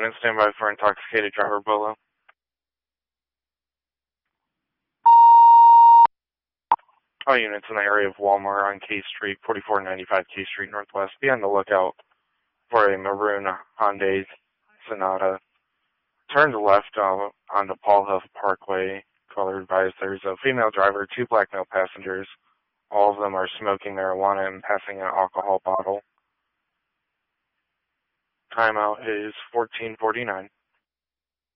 unit, stand by for intoxicated driver below. All units in the area of Walmart on K Street, 4495 K Street Northwest, be on the lookout for a maroon Hyundai Sonata. Turn to left onto Paul Huff Parkway. Caller advised there's a female driver, 2 black male passengers. All of them are smoking marijuana and passing an alcohol bottle. Timeout is 14:49.